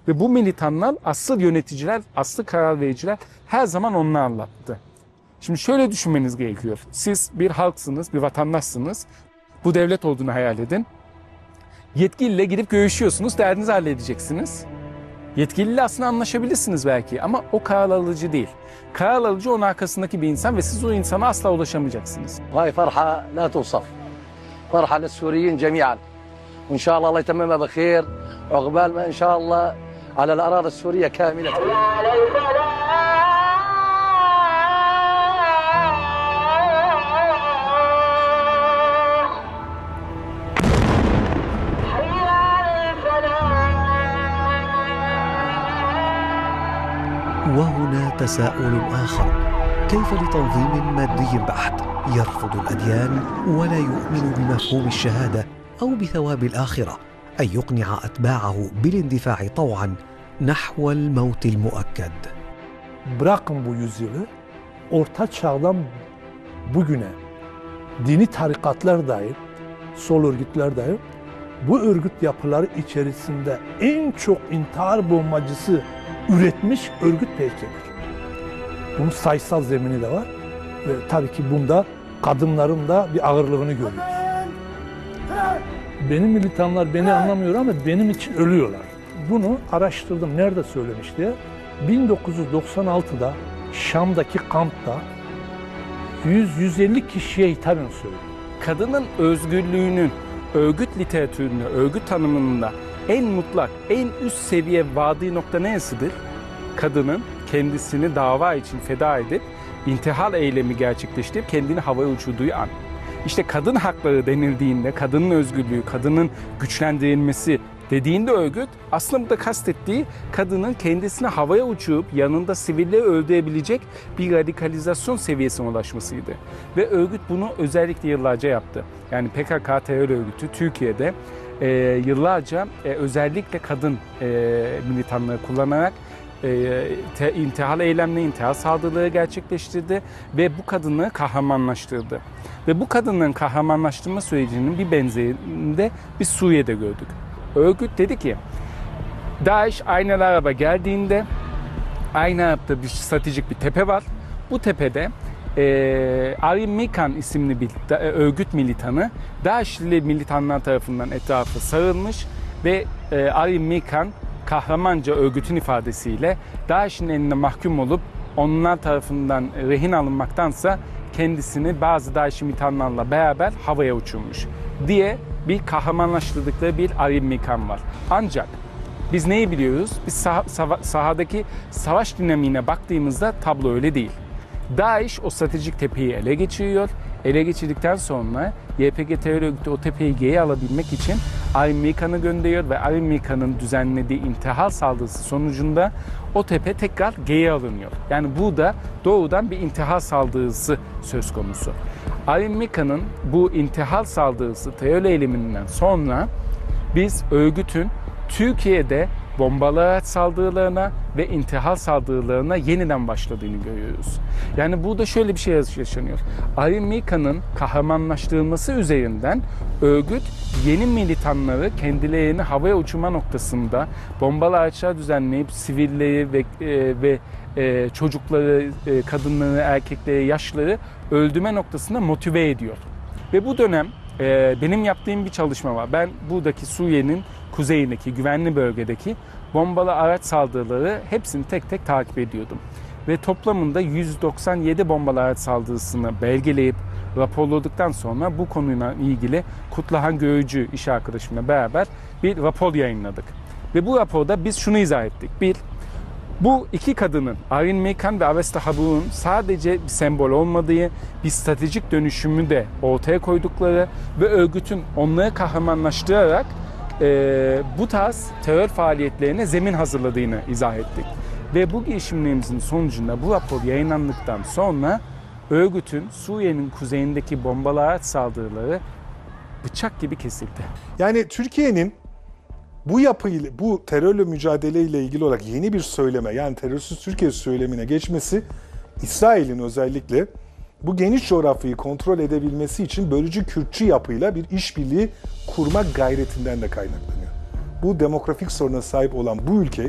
Ve bu militanlar, asıl yöneticiler, asıl karar vericiler her zaman onlarlattı. Şimdi şöyle düşünmeniz gerekiyor. Siz bir halksınız, bir vatandaşsınız. Bu devlet olduğunu hayal edin. Yetkiliyle gidip görüşüyorsunuz, derdinizi halledeceksiniz. Yetkiliyle aslında anlaşabilirsiniz belki ama o karar alıcı değil. Karar alıcı onun arkasındaki bir insan ve siz o insana asla ulaşamayacaksınız. هاي فرحة لا توصف فرحة للسوريين جميعا وإن شاء الله الله يتممها بخير عقبال ما إن شاء الله على الأراضي السورية كاملة وهنا تساؤل آخر: كيف لتنظيم مادي بحت يرفض الأديان ولا يؤمن بمفهوم الشهادة أو بثواب الآخرة أن يقنع أتباعه بالاندفاع طوعا نحو الموت المؤكد؟ Bırakın bu yüzyılı, Orta Çağ'dan bugüne dini tarikatlar dahil, sol örgütler dahil, bu örgüt yapıları içerisinde en çok intihar bombacısı üretmiş örgüt PKK'dır. Bunun sayısal zemini de var ve tabii ki bunda kadınların da bir ağırlığını görüyoruz. Benim militanlar beni anlamıyor ama benim için ölüyorlar. Bunu araştırdım, nerede söylemiş diye. 1996'da Şam'daki kampta 100-150 kişiye hitaben söylüyor. Kadının özgürlüğünün örgüt literatüründe, örgüt tanımında en mutlak, en üst seviye vardığı nokta neresidir? Kadının kendisini dava için feda edip intihar eylemi gerçekleştirip kendini havaya uçurduğu an. İşte kadın hakları denildiğinde, kadının özgürlüğü, kadının güçlendirilmesi dediğinde örgüt aslında burada kastettiği kadının kendisini havaya uçurup yanında sivilleri öldürebilecek bir radikalizasyon seviyesine ulaşmasıydı. Ve örgüt bunu özellikle yıllarca yaptı. Yani PKK terör örgütü Türkiye'de yıllarca özellikle kadın militanları kullanarak intihar eylemleri, intihar saldırıları gerçekleştirdi ve bu kadını kahramanlaştırdı. Ve bu kadının kahramanlaştırma sürecinin bir benzerini biz Suriye'de gördük. Örgüt dedi ki, DAEŞ Aynel Arab'a geldiğinde Aynel Arab'da bir stratejik bir tepe var. Bu tepede Arim Mikan isimli bir örgüt militanı DAEŞ'li militanlar tarafından etrafı sarılmış ve Arim Mikan kahramanca örgütün ifadesiyle DAEŞ'in eline mahkum olup onlar tarafından rehin alınmaktansa kendisini bazı DAEŞ militanlarla beraber havaya uçurmuş diye bir kahramanlaştırdıkları bir Arim Mikan var. Ancak biz neyi biliyoruz? Biz sahadaki savaş dinamiğine baktığımızda tablo öyle değil. DAEŞ o stratejik tepeyi ele geçiriyor. Ele geçirdikten sonra YPG terör örgütü o tepeyi geri alabilmek için Arim Mikan'ı gönderiyor ve Arim Mikan'ın düzenlediği intihar saldırısı sonucunda o tepe tekrar geri alınıyor. Yani burada doğrudan bir intihar saldırısı söz konusu. Arim Mikan'ın bu intihar saldırısı terör eyleminden sonra biz örgütün Türkiye'de bombalı araç saldırılarına ve intihar saldırılarına yeniden başladığını görüyoruz. Yani burada şöyle bir şey yaşanıyor. Arim Mikan'ın kahramanlaştırılması üzerinden örgüt yeni militanları kendilerini havaya uçurma noktasında bombalı araçlar düzenleyip sivilleri ve çocukları, kadınları, erkekleri, yaşlıları öldürme noktasında motive ediyor. Ve bu dönem benim yaptığım bir çalışma var. Ben buradaki Suriye'nin kuzeyindeki, güvenli bölgedeki bombalı araç saldırıları hepsini tek tek takip ediyordum. Ve toplamında 197 bombalı araç saldırısını belgeleyip raporladıktan sonra bu konuyla ilgili Kutluhan Görücü iş arkadaşımla beraber bir rapor yayınladık. Ve bu raporda biz şunu izah ettik. Bir, bu iki kadının, Arin Mikan ve Avesta Habur'un sadece bir sembol olmadığı, bir stratejik dönüşümü de ortaya koydukları ve örgütün onları kahramanlaştırarak bu tarz terör faaliyetlerine zemin hazırladığını izah ettik. Ve bu girişimlerimizin sonucunda bu rapor yayınlandıktan sonra örgütün Suriye'nin kuzeyindeki bombalı araç saldırıları bıçak gibi kesildi. Yani Türkiye'nin bu yapıyla, bu terörle mücadeleyle ilgili olarak yeni bir söyleme, yani terörsüz Türkiye söylemine geçmesi, İsrail'in özellikle bu geniş coğrafyayı kontrol edebilmesi için bölücü Kürtçü yapıyla bir işbirliği kurma gayretinden de kaynaklanıyor. Bu demografik soruna sahip olan bu ülke